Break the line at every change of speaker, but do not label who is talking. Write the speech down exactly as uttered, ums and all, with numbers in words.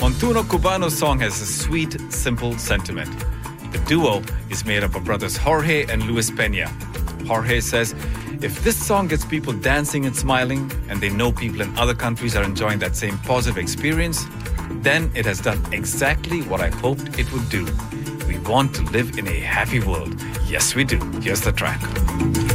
Montuno Cubano song has a sweet, simple sentiment. The duo is made up of brothers Jorge and Luis Peña. Jorge says, if this song gets people dancing and smiling, and they know people in other countries are enjoying that same positive experience, then it has done exactly what I hoped it would do. We want to live in a happy world. Yes, we do. Here's the track.